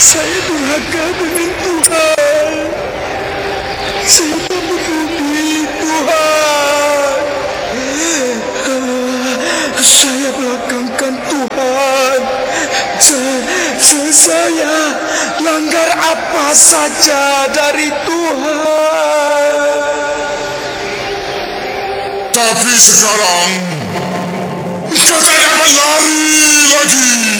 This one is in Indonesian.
Saya durhaka dengan Tuhan. Saya tak menubi Tuhan. Saya belakangkan Tuhan. Saya langgar apa saja dari Tuhan. Tapi sekarang kita dapat lari lagi.